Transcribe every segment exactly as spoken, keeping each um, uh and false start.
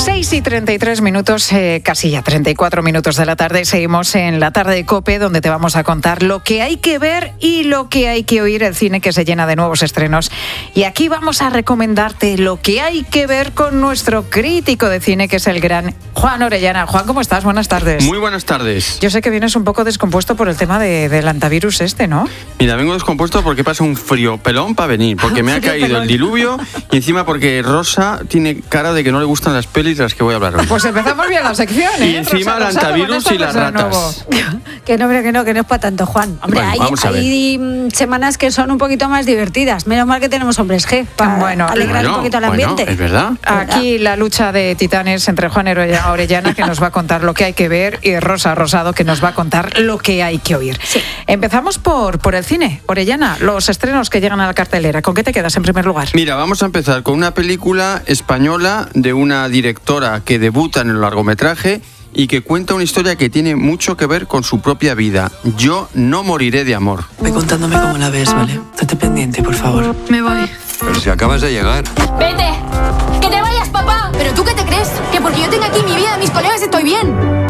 seis y treinta y tres minutos, eh, casi ya treinta y cuatro minutos de la tarde. Seguimos en la tarde de COPE, donde te vamos a contar lo que hay que ver y lo que hay que oír, el cine que se llena de nuevos estrenos. Y aquí vamos a recomendarte lo que hay que ver con nuestro crítico de cine, que es el gran Juan Orellana. Juan, ¿cómo estás? Buenas tardes. Muy buenas tardes. Yo sé que vienes un poco descompuesto por el tema de, del antivirus este, ¿no? Mira, vengo descompuesto porque pasa un frío pelón para venir, porque me ha caído pelón. el diluvio y encima porque Rosa tiene cara de que no le gustan las pelis de las que voy a hablar hoy. Pues empezamos bien la sección, ¿eh? Y encima Rosa, el antivirus y las ratas. Que no, que no, que no es para tanto, Juan. Hombre, bueno, hay, hay semanas que son un poquito más divertidas. Menos mal que tenemos Hombres G para bueno, alegrar bueno, un poquito el ambiente. Bueno, es verdad. Aquí la lucha de titanes entre Juan Orellana, que nos va a contar lo que hay que ver, y Rosa Rosado, que nos va a contar lo que hay que oír. Sí. Empezamos por, por el cine. Orellana, los estrenos que llegan a la cartelera. ¿Con qué te quedas en primer lugar? Mira, vamos a empezar con una película española de una directora que debuta en el largometraje y que cuenta una historia que tiene mucho que ver con su propia vida. Yo no moriré de amor. Ve contándome cómo la ves, ¿vale? Estate pendiente, por favor. Me voy. Pero si acabas de llegar. ¡Vete! ¡Que te vayas, papá! ¿Pero tú qué te crees? ¿Que porque yo tengo aquí mi vida, mis colegas, estoy bien?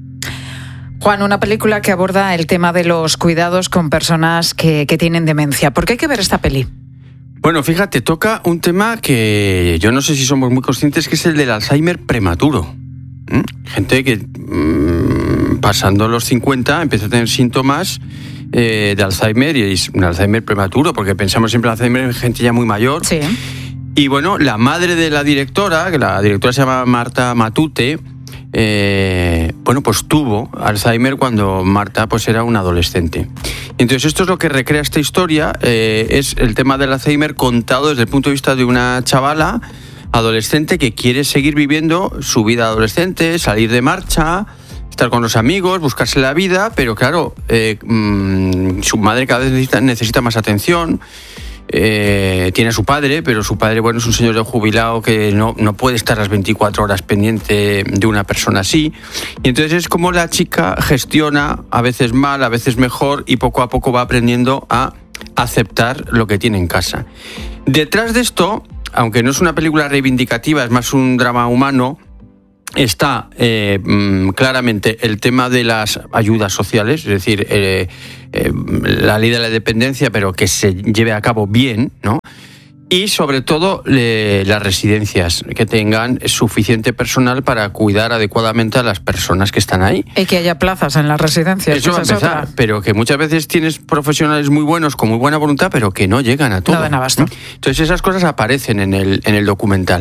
Juan, una película que aborda el tema de los cuidados con personas que, que tienen demencia. ¿Por qué hay que ver esta peli? Bueno, fíjate, toca un tema que yo no sé si somos muy conscientes, que es el del Alzheimer prematuro. ¿Mm? Gente que mmm, pasando los cincuenta empieza a tener síntomas eh, de Alzheimer, y es un Alzheimer prematuro, porque pensamos siempre en Alzheimer en gente ya muy mayor. Sí. Y bueno, la madre de la directora, que la directora se llama Marta Matute, eh, bueno, pues tuvo Alzheimer cuando Marta pues era una adolescente. Entonces esto es lo que recrea esta historia, eh, es el tema del Alzheimer contado desde el punto de vista de una chavala adolescente que quiere seguir viviendo su vida adolescente, salir de marcha, estar con los amigos, buscarse la vida, pero claro, eh, mmm, su madre cada vez necesita, necesita más atención. Eh, tiene a su padre, pero su padre, bueno, es un señor jubilado que no, no puede estar las veinticuatro horas pendiente de una persona así. Y entonces es como la chica gestiona, a veces mal, a veces mejor, y poco a poco va aprendiendo a aceptar lo que tiene en casa. Detrás de esto, aunque no es una película reivindicativa, es más un drama humano, está eh, claramente el tema de las ayudas sociales, es decir, eh, eh, la ley de la dependencia, pero que se lleve a cabo bien, ¿no? Y sobre todo eh, las residencias, que tengan suficiente personal para cuidar adecuadamente a las personas que están ahí. Y que haya plazas en las residencias. Eso va a empezar, pero que muchas veces tienes profesionales muy buenos con muy buena voluntad, pero que no llegan a todo. No dan abasto. Entonces esas cosas aparecen en el, en el documental.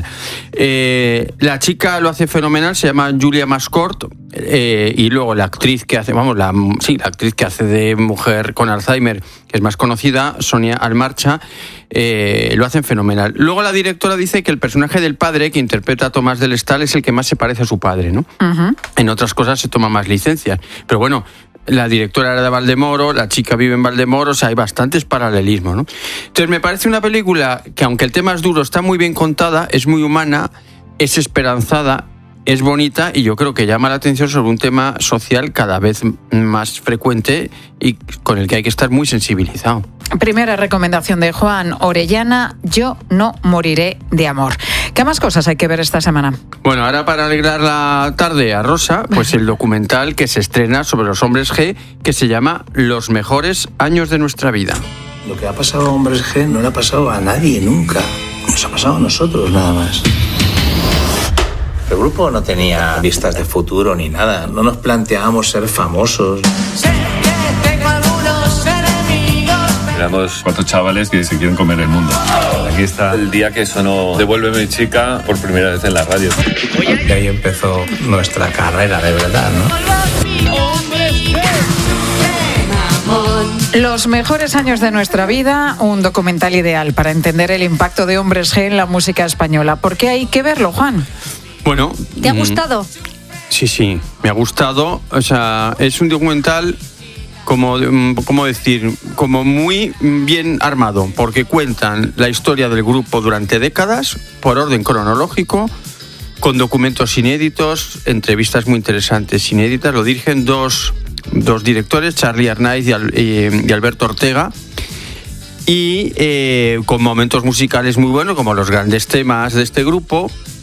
Eh, la chica lo hace fenomenal, se llama Julia Mascort, eh, y luego la actriz que hace, vamos, la, sí, la actriz que hace de mujer con Alzheimer, que es más conocida, Sonia Almarcha, eh, lo hacen fenomenal. Luego la directora dice que el personaje del padre, que interpreta a Tomás del Estal, es el que más se parece a su padre, ¿no? Uh-huh. En otras cosas se toma más licencias. Pero bueno, la directora era de Valdemoro, la chica vive en Valdemoro, o sea, hay bastantes paralelismos, ¿no? Entonces me parece una película que, aunque el tema es duro, está muy bien contada, es muy humana, es esperanzada, es bonita, y yo creo que llama la atención sobre un tema social cada vez más frecuente y con el que hay que estar muy sensibilizado. Primera recomendación de Juan Orellana: Yo no moriré de amor. ¿Qué más cosas hay que ver esta semana? Bueno, ahora para alegrar la tarde a Rosa, pues el documental que se estrena sobre los Hombres G, que se llama Los mejores años de nuestra vida. Lo que ha pasado a Hombres G no le ha pasado a nadie nunca. Nos ha pasado a nosotros nada más. El grupo no tenía vistas de futuro ni nada. No nos planteábamos ser famosos. Sé que tengo algunos enemigos. Éramos cuatro chavales que se quieren comer el mundo. Aquí está el día que sonó Devuélveme chica por primera vez en la radio. Y ahí empezó nuestra carrera de verdad, ¿no? Los mejores años de nuestra vida, un documental ideal para entender el impacto de Hombres G en la música española. ¿Por qué hay que verlo, Juan? Bueno, ¿te ha gustado? Sí, sí, me ha gustado. O sea, es un documental, como, ¿cómo decir? Como muy bien armado, porque cuentan la historia del grupo durante décadas, por orden cronológico, con documentos inéditos, entrevistas muy interesantes inéditas. Lo dirigen dos, dos directores, Charly Arnaiz y, Al, y, y Alberto Ortega. Y eh, con momentos musicales muy buenos, como los grandes temas de este grupo.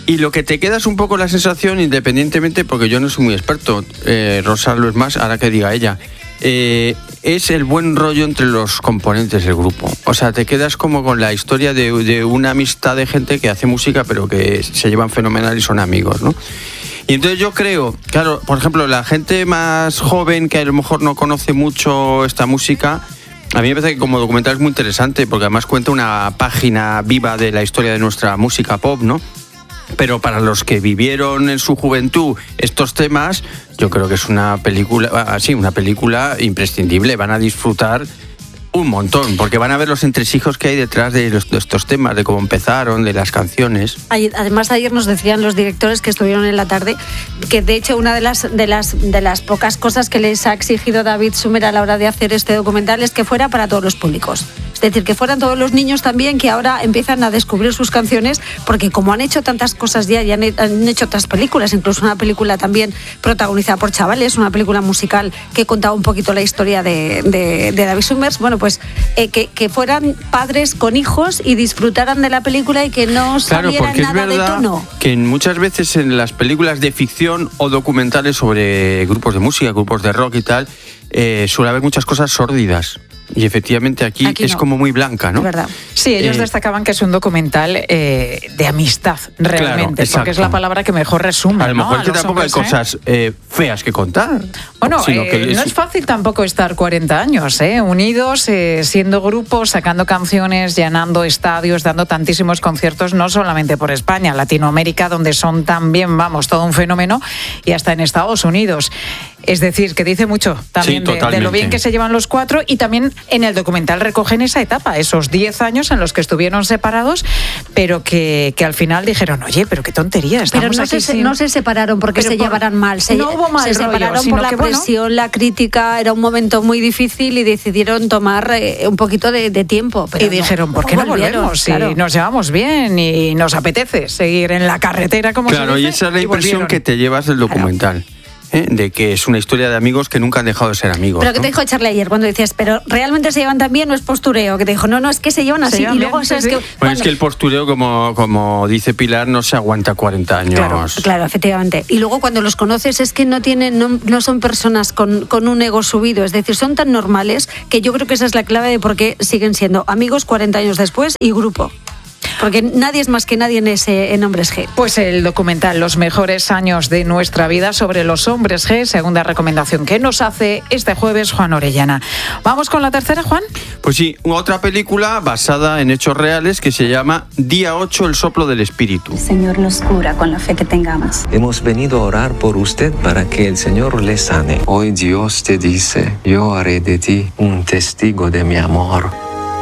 Y lo que te queda es un poco la sensación, independientemente, porque yo no soy muy experto, eh, Rosa lo es más, ahora que diga ella, eh, es el buen rollo entre los componentes del grupo. O sea, te quedas como con la historia de, de una amistad de gente que hace música, pero que se llevan fenomenal y son amigos, ¿no? Y entonces yo creo, claro, por ejemplo, la gente más joven que a lo mejor no conoce mucho esta música, a mí me parece que como documental es muy interesante, porque además cuenta una página viva de la historia de nuestra música pop, ¿no? Pero para los que vivieron en su juventud estos temas, yo creo que es una película, sí, una película imprescindible. Van a disfrutar un montón, porque van a ver los entresijos que hay detrás de, los, de estos temas, de cómo empezaron, de las canciones. Además, ayer nos decían los directores que estuvieron en la tarde que, de hecho, una de las, de las, de las pocas cosas que les ha exigido David Sumer a la hora de hacer este documental es que fuera para todos los públicos. Es decir, que fueran todos los niños también que ahora empiezan a descubrir sus canciones, porque como han hecho tantas cosas ya y han, han hecho otras películas, incluso una película también protagonizada por chavales, una película musical que contaba un poquito la historia de, de, de David Summers, bueno, pues eh, que, que fueran padres con hijos y disfrutaran de la película y que no salieran claro, nada de tono. Que muchas veces en las películas de ficción o documentales sobre grupos de música, grupos de rock y tal, eh, suele haber muchas cosas sórdidas. Y efectivamente aquí, aquí es no. como muy blanca, ¿no? ¿Verdad? Sí, ellos eh, destacaban que es un documental eh, de amistad, realmente, claro, porque es la palabra que mejor resume. A lo mejor ¿no? que A tampoco hombres, hay cosas eh, feas que contar. Bueno, sino eh, que es... no es fácil tampoco estar cuarenta años, ¿eh? unidos, eh, siendo grupos, sacando canciones, llenando estadios, dando tantísimos conciertos, no solamente por España, Latinoamérica, donde son también, vamos, todo un fenómeno, y hasta en Estados Unidos. Es decir, que dice mucho también sí, de, de lo bien que se llevan los cuatro, y también en el documental recogen esa etapa, esos diez años en los que estuvieron separados, pero que, que al final dijeron, oye, pero qué tontería, estamos pero no aquí se, sin... no se separaron porque pero se por... llevaran mal, se, no hubo mal se rollo, separaron por la que, presión, bueno... la crítica, era un momento muy difícil y decidieron tomar eh, un poquito de, de tiempo. Pero y dijeron, no, ¿por qué no volvemos? Claro. Si nos llevamos bien y nos apetece seguir en la carretera, como claro, se dice. Y esa es la y impresión volvieron. que te llevas del documental. Claro. ¿Eh? De que es una historia de amigos que nunca han dejado de ser amigos. Pero ¿no? ¿Qué te dijo Charlie ayer cuando dices, pero realmente se llevan tan bien, no es postureo? Que te dijo, no, no, es que se llevan así. Se llevan y luego bien, sabes sí, que. Bueno, bueno, es que el postureo, como, como dice Pilar, no se aguanta cuarenta años. Claro, claro, efectivamente. Y luego cuando los conoces es que no tienen, no, no son personas con, con un ego subido, es decir, son tan normales que yo creo que esa es la clave de por qué siguen siendo amigos cuarenta años después y grupo. Porque nadie es más que nadie en ese en Hombres G. Pues el documental Los mejores años de nuestra vida sobre los Hombres G, segunda recomendación que nos hace este jueves Juan Orellana. ¿Vamos con la tercera, Juan? Pues sí, otra película basada en hechos reales que se llama Día ocho, el soplo del espíritu. El Señor los cura con la fe que tengamos. Hemos venido a orar por usted para que el Señor le sane. Hoy Dios te dice, yo haré de ti un testigo de mi amor.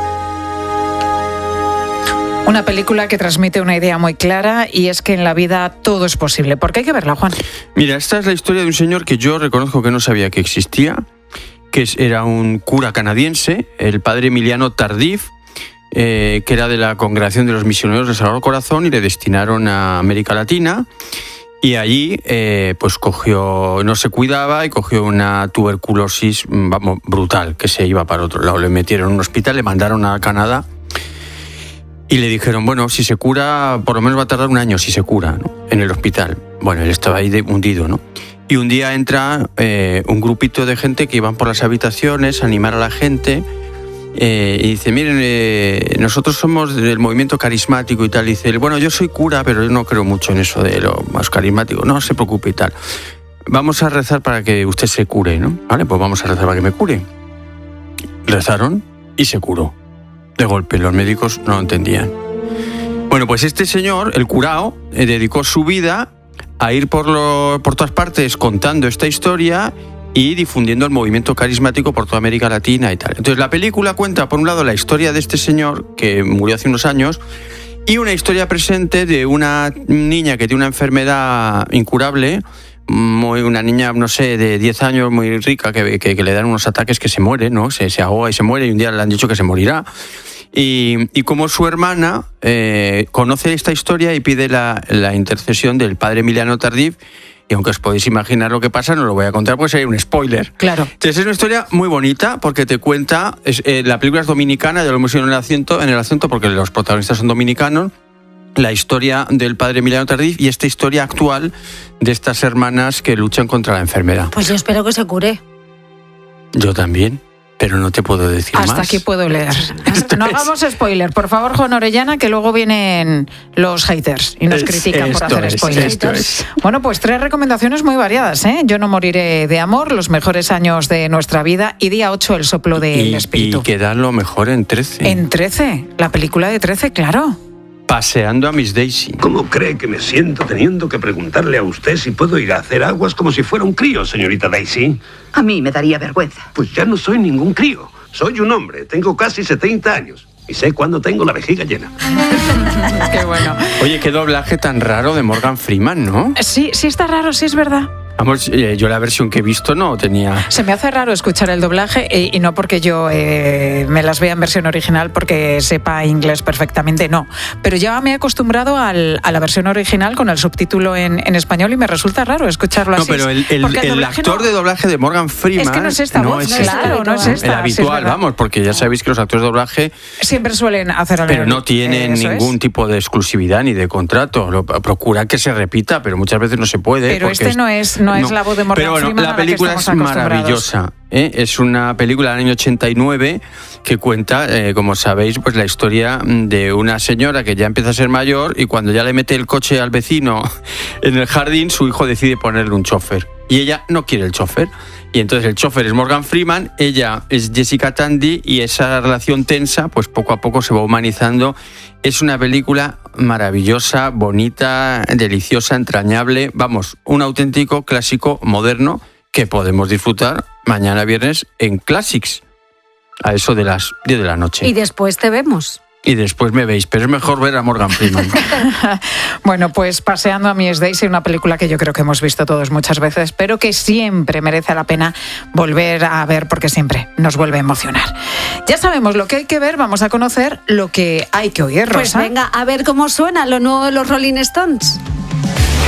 Una película que transmite una idea muy clara, y es que en la vida todo es posible. ¿Por qué hay que verla, Juan? Mira, esta es la historia de un señor que yo reconozco que no sabía que existía, que era un cura canadiense, el padre Emiliano Tardif, eh, que era de la Congregación de los Misioneros del Sagrado Corazón, y le destinaron a América Latina. Y allí, eh, pues cogió, no se cuidaba y cogió una tuberculosis, vamos, brutal, que se iba para otro lado. Le metieron en un hospital, le mandaron a Canadá. Y le dijeron, bueno, si se cura, por lo menos va a tardar un año si se cura, ¿no? En el hospital. Bueno, él estaba ahí de, hundido, ¿no? Y un día entra eh, un grupito de gente que iban por las habitaciones a animar a la gente, eh, y dice, miren, eh, nosotros somos del movimiento carismático y tal. Y dice, bueno, yo soy cura, pero yo no creo mucho en eso de lo más carismático. No se preocupe y tal. Vamos a rezar para que usted se cure, ¿no? Vale, pues vamos a rezar para que me cure. Rezaron y se curó. De golpe, los médicos no lo entendían. Bueno, pues este señor, el curao, eh, dedicó su vida a ir por, lo, por todas partes contando esta historia y difundiendo el movimiento carismático por toda América Latina y tal. Entonces la película cuenta, por un lado, la historia de este señor que murió hace unos años, y una historia presente de una niña que tiene una enfermedad incurable, muy, una niña, no sé, de diez años, muy rica, que, que, que le dan unos ataques que se muere, ¿no? Se, se ahoga y se muere, y un día le han dicho que se morirá. Y, y como su hermana eh, conoce esta historia y pide la, la intercesión del padre Emiliano Tardif, y aunque os podéis imaginar lo que pasa, no lo voy a contar porque sería un spoiler. Claro. Entonces es una historia muy bonita porque te cuenta, es, eh, la película es dominicana, ya lo hemos dicho en el acento, en el acento porque los protagonistas son dominicanos, la historia del padre Emiliano Tardif y esta historia actual de estas hermanas que luchan contra la enfermedad. Pues yo espero que se cure. Yo también, pero no te puedo decir Hasta más. aquí puedo leer. Esto no es... hagamos spoiler, por favor, Juan Orellana, que luego vienen los haters y nos es, critican por hacer es, spoilers. Esto es. Bueno, pues tres recomendaciones muy variadas, ¿eh? Yo no moriré de amor, los mejores años de nuestra vida y día ocho, el soplo del y, espíritu. Y queda lo mejor en trece. En trece, la película de trece, claro. Paseando a Miss Daisy. ¿Cómo cree que me siento teniendo que preguntarle a usted si puedo ir a hacer aguas como si fuera un crío, señorita Daisy? A mí me daría vergüenza. Pues ya no soy ningún crío. Soy un hombre, tengo casi setenta años y sé cuándo tengo la vejiga llena. Qué bueno. Oye, qué doblaje tan raro de Morgan Freeman, ¿no? Sí, sí está raro, sí es verdad. Vamos, eh, yo la versión que he visto no tenía... Se me hace raro escuchar el doblaje y, y no porque yo eh, me las vea en versión original porque sepa inglés perfectamente, no. Pero ya me he acostumbrado al, a la versión original con el subtítulo en, en español y me resulta raro escucharlo no, así. No, pero el, el, el, el actor no... de doblaje de Morgan Freeman... Es que no es esta no voz, es no, esta, claro, no es esta. El habitual, sí, es vamos, porque ya sabéis que los actores de doblaje... Siempre suelen hacer algo. Pero no tienen eh, ningún es. tipo de exclusividad ni de contrato. Lo, procuran que se repita, pero muchas veces no se puede. Pero este es, no es, no, no es la voz de Morgan Pero bueno, la película es maravillosa. ¿eh? Es una película del año ochenta y nueve que cuenta, eh, como sabéis, pues la historia de una señora que ya empieza a ser mayor y cuando ya le mete el coche al vecino en el jardín, su hijo decide ponerle un chofer. Y ella no quiere el chofer. Y entonces el chofer es Morgan Freeman, ella es Jessica Tandy y esa relación tensa, pues poco a poco se va humanizando. Es una película maravillosa, bonita, deliciosa, entrañable. Vamos, un auténtico clásico moderno que podemos disfrutar mañana viernes en Classics, a eso de las diez de la noche. Y después te vemos. Y después me veis, pero es mejor ver a Morgan Freeman. Bueno, pues Paseando a Miss Daisy, una película que yo creo que hemos visto todos muchas veces, pero que siempre merece la pena volver a ver porque siempre nos vuelve a emocionar. Ya sabemos lo que hay que ver, vamos a conocer lo que hay que oír, Rosa. Pues venga, a ver cómo suena lo nuevo de los Rolling Stones.